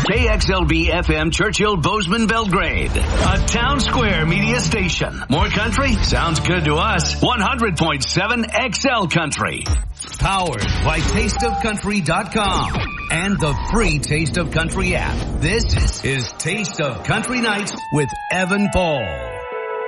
KXLB FM Churchill Bozeman Belgrade. A Town Square media station. More country? Sounds good to us. 100.7 XL Country. Powered by TasteOfCountry.com and the free Taste of Country app. This is Taste of Country Nights with Evan Paul.